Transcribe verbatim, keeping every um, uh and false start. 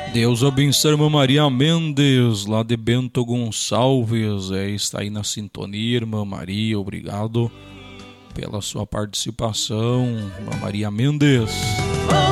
Deus abençoe, irmã Maria Mendes, lá de Bento Gonçalves. É, está aí na sintonia, irmã Maria. Obrigado pela sua participação, irmã Maria Mendes.